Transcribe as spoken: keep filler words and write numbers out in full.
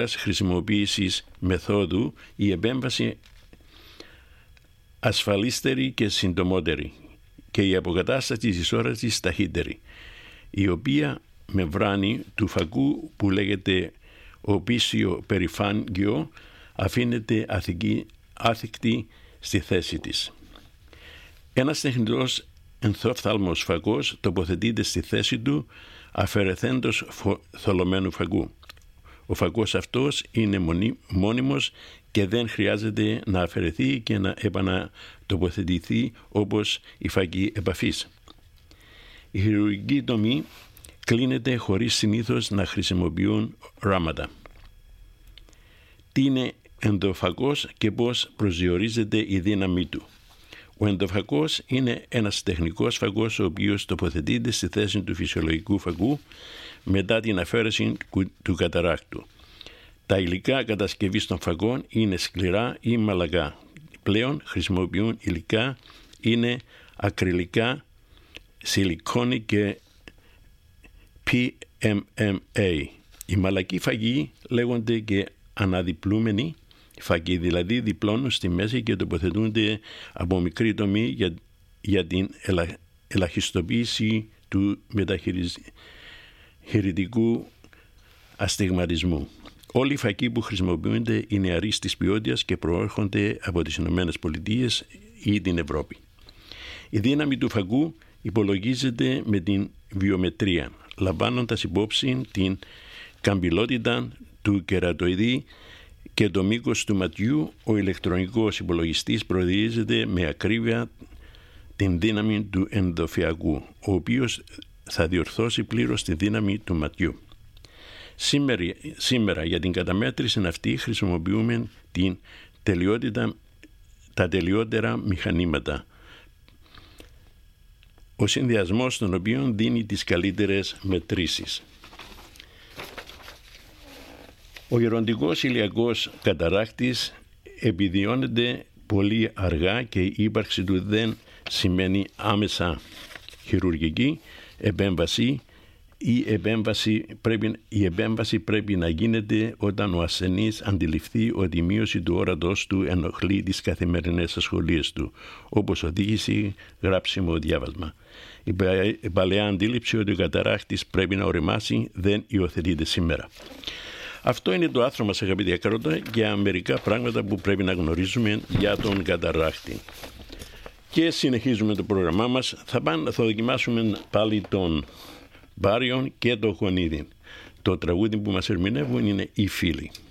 χρησιμοποίησης μεθόδου η επέμβαση ασφαλίστερη και συντομότερη και η αποκατάσταση της ισόρρασης ταχύτερη, η οποία μεμβράνη του φακού που λέγεται οπίσιο περιφάνγιο αφήνεται άθικτη στη θέση της. Ένας τεχνητός ενθόφθαλμος φακός τοποθετείται στη θέση του αφαιρεθέντος θολωμένου φακού. Ο φακός αυτός είναι μόνιμος και δεν χρειάζεται να αφαιρεθεί και να επανατοποθετηθεί όπως η φακή επαφής. Η χειρουργική τομή κλείνεται χωρίς συνήθως να χρησιμοποιούν ράματα. Τι είναι ενδοφακός και πώς προσδιορίζεται η δύναμή του? Ο ενδοφακός είναι ένας τεχνικός φακός ο οποίος τοποθετείται στη θέση του φυσιολογικού φακού μετά την αφαίρεση του καταράκτου. Τα υλικά κατασκευής των φακών είναι σκληρά ή μαλακά. Πλέον χρησιμοποιούν υλικά, είναι ακριλικά, σιλικόνη και πι εμ εμ έι. Οι μαλακοί φακοί λέγονται και αναδιπλούμενοι φακοί, δηλαδή διπλώνουν στη μέση και τοποθετούνται από μικρή τομή για, για την ελα, ελαχιστοποίηση του μεταχειρητικού αστιγματισμού. Όλοι οι φακοί που χρησιμοποιούνται είναι αρίστης ποιότητας και προέρχονται από τις Ηνωμένες Πολιτείες ή την Ευρώπη. Η δύναμη του φακού υπολογίζεται με την βιομετρία, λαμβάνοντας υπόψη την καμπυλότητα του κερατοειδή και το μήκος του ματιού. Ο ηλεκτρονικός υπολογιστής προσδιορίζεται με ακρίβεια την δύναμη του ενδοφιακού, ο οποίος θα διορθώσει πλήρως τη δύναμη του ματιού. Σήμερα, σήμερα για την καταμέτρηση αυτή χρησιμοποιούμε την τελειότητα, τα τελειότερα μηχανήματα, ο συνδυασμός των οποίων δίνει τις καλύτερες μετρήσεις. Ο γεροντικός ηλιακός καταράκτης επιδιώνεται πολύ αργά και η ύπαρξη του δεν σημαίνει άμεσα χειρουργική επέμβαση. Η επέμβαση, πρέπει, η επέμβαση πρέπει να γίνεται όταν ο ασθενής αντιληφθεί ότι η μείωση του όρατος του ενοχλεί τις καθημερινές ασχολίες του, όπως οδήγηση, γράψιμο, διάβασμα. Η παλαιά αντίληψη ότι ο καταράχτης πρέπει να οριμάσει δεν υιοθετείται σήμερα. Αυτό είναι το άρθρο μας, αγαπητοί ακροατές, για μερικά πράγματα που πρέπει να γνωρίζουμε για τον καταράχτη. Και συνεχίζουμε το πρόγραμμά μας. Θα, πάνε, θα δοκιμάσουμε πάλι τον Μπάριον και το Γονίδι. Το τραγούδι που μας ερμηνεύουν είναι «Οι φίλοι».